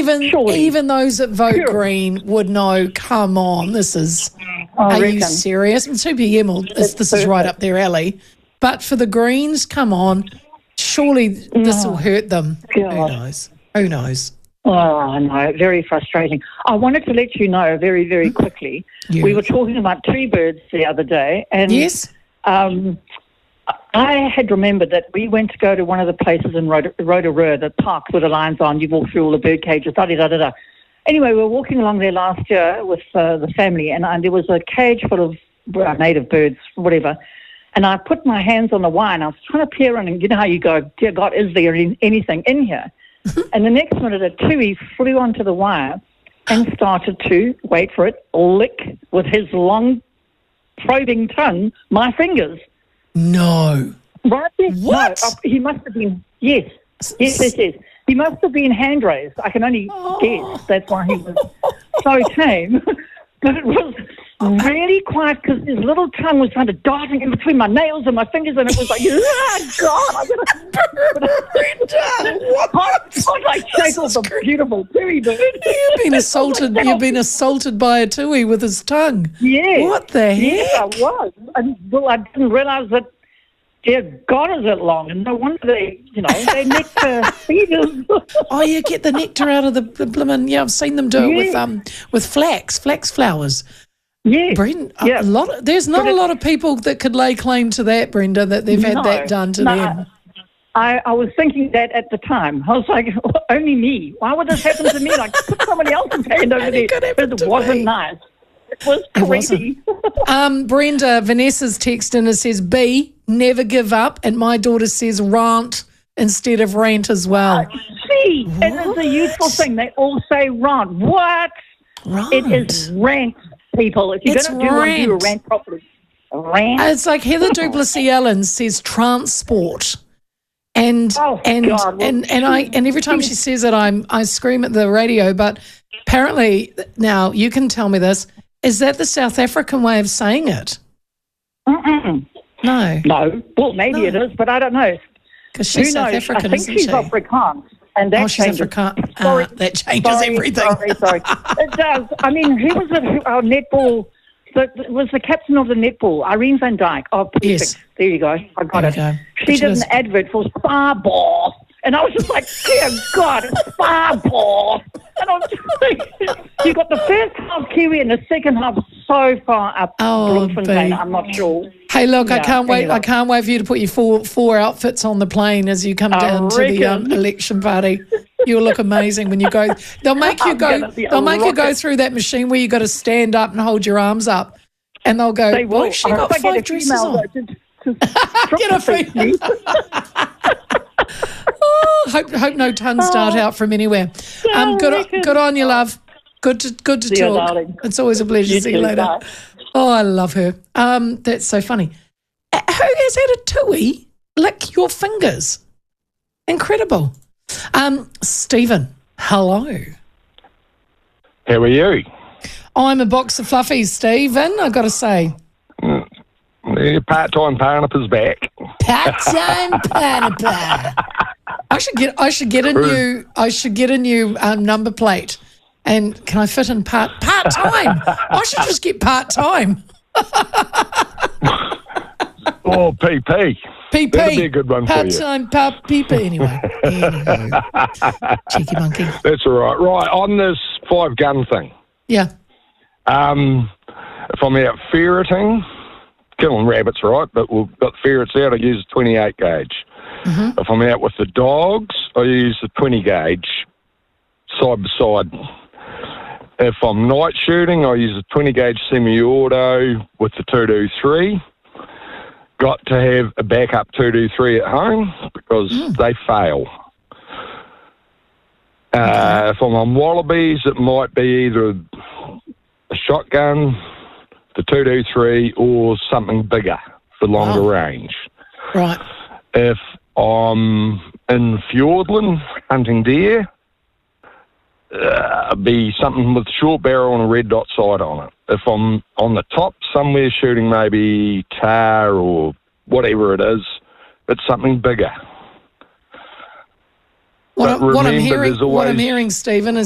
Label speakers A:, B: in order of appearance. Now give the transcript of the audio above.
A: even those that vote Green would know, come on, this is, are you serious? 2 p.m, this is right up their alley. But for the Greens, come on, surely this will hurt them. God. Who knows?
B: Oh, I know, very frustrating. I wanted to let you know very, very quickly, we were talking about tree birds the other day, and I had remembered that we went to go to one of the places in Rotorua, the park where the lions are, and you walk through all the bird cages, da-da-da-da-da. Anyway, we were walking along there last year with the family, and there was a cage full of native birds, whatever, and I put my hands on the wire, and I was trying to peer in, and you know how you go, dear God, is there anything in here? And the next minute, a tui flew onto the wire and started to, wait for it, lick with his long probing tongue my fingers.
A: No.
B: Right there?
A: What?
B: No, he must have been, yes. He must have been hand raised. I can only guess. That's why he was so tame. But it was really quiet because his little tongue was kind of darting in between my nails and my fingers, and it was like, God, I'm going to... I like shake off a beautiful tui bird.
A: You've been assaulted by a tui with his tongue.
B: Yeah.
A: What the heck?
B: Yes, I was. And I didn't realise that, dear God, is it long? And no wonder they nectar feeders.
A: Oh, you get the nectar out of the blooming, I've seen them do it with flax flowers.
B: Yeah.
A: Brenda, there's not a lot of people that could lay claim to that, Brenda, that they've had that done to them.
B: I was thinking that at the time. I was like, only me. Why would this happen to me? Like, put somebody else's hand over there. It wasn't nice. It was crazy.
A: Brenda, Vanessa's texted and it says, B, never give up. And my daughter says rant instead of rant as well.
B: See, it is a useful thing. They all say rant. What?
A: Rant.
B: It is rant, people. If you're going to do a rant properly. Rant.
A: It's like Heather Duplessis Allen says transport. And every time she says it, I scream at the radio. But apparently, now you can tell me this, is that the South African way of saying it?
B: Mm-mm. No. Well, maybe it is, but I don't know.
A: Because she's South African,
B: I think she's Afrikaans. And that
A: changes. That changes everything.
B: Sorry. It does. I mean, who was our netball? It was the captain of the netball, Irene van Dijk. Oh, perfect. Yes. There you go. I got it. She did an advert for Sparball. And I was just like, dear God, it's Sparball. And I was just like, you got the first half Kiwi and the second half so far up Bloemfontein, I'm not sure.
A: Hey, look, I can't wait. I can't wait for you to put your four outfits on the plane as you come down to the election party. You'll look amazing when you go. They'll make you go. They'll make you go through that machine where you got to stand up and hold your arms up, and they'll go. Boy, she got 5 dresses on. Get a female. Hope no tongues dart out from anywhere. Good on you, love. Good to talk. Darling. It's always a pleasure to see you later. Bye. Oh, I love her. That's so funny. Who has had a tui lick your fingers? Incredible. Stephen, hello.
C: How are you?
A: I'm a box of fluffies, Stephen, I've got to say.
C: Part-time Parnapa's back.
A: Part-time Parnapa. I should get a new number plate. And can I fit in part-time? I should just get part-time.
C: Oh, PP.
A: PP.
C: That'd be a good one for you.
A: Part-time PP. Anyway. Cheeky monkey.
C: That's all right. Right, on this 5-gun thing.
A: Yeah.
C: If I'm out ferreting, killing rabbits, right, but we've got ferrets out, I use a 28 gauge. Mm-hmm. If I'm out with the dogs, I use the 20 gauge side by side. If I'm night shooting, I use a 20 gauge semi-auto with the 223. Got to have a backup 223 at home because they fail. If I'm on wallabies, it might be either a shotgun, the 223, or something bigger for longer range.
A: Right.
C: If I'm in Fiordland hunting deer, be something with short barrel and a red dot sight on it. If I'm on the top somewhere shooting maybe tar or whatever it is, it's something bigger.
A: What I'm hearing, Stephen, is